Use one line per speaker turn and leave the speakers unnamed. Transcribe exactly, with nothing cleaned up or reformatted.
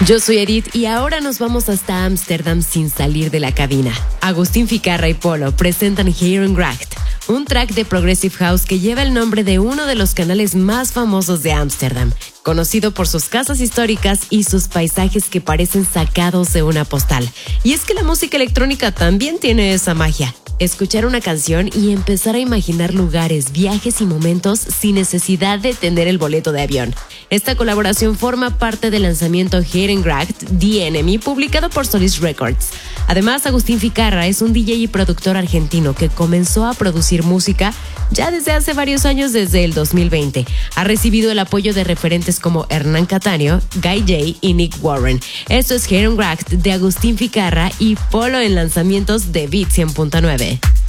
Yo soy Edith y ahora nos vamos hasta Ámsterdam sin salir de la cabina. Agustín Ficarra y Polo presentan Herengracht, un track de Progressive House que lleva el nombre de uno de los canales más famosos de Ámsterdam, conocido por sus casas históricas y sus paisajes que parecen sacados de una postal. Y es que la música electrónica también tiene esa magia. Escuchar una canción y empezar a imaginar lugares, viajes y momentos sin necesidad de tener el boleto de avión. Esta colaboración forma parte del lanzamiento Herengracht The Enemy, publicado por Solis Records. Además, Agustín Ficarra es un D J y productor argentino que comenzó a producir música ya desde hace varios años, desde el dos mil veinte. Ha recibido el apoyo de referentes como Hernán Cataño, Guy J y Nick Warren. Esto es Herengracht de Agustín Ficarra y Polo en lanzamientos de Beat cien punto nueve.